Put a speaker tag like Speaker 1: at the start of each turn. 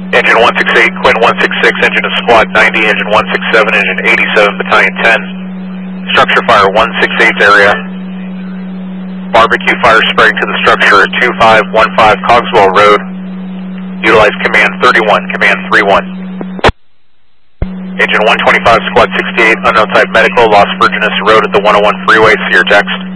Speaker 1: Engine 168, Quinn 166, engine of squad 90, engine 167, engine 87, battalion 10. Structure fire 168 area. Barbecue fire spreading to the structure at 2515 Cogswell Road. Utilize command 31, command 31. Engine 125, squad 68, unknown type medical, Los Virgenes Road at the 101 freeway, see your text.